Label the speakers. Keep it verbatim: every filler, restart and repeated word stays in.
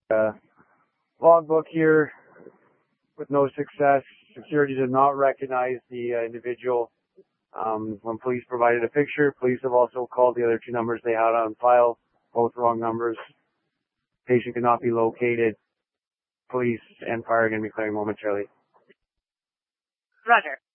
Speaker 1: Uh, logbook here with no success. Security did not recognize the uh, individual. Um, when police provided a picture, police have also called the other two numbers they had on file, both wrong numbers. Patient could not be located. Police and fire are going to be clearing momentarily.
Speaker 2: Roger.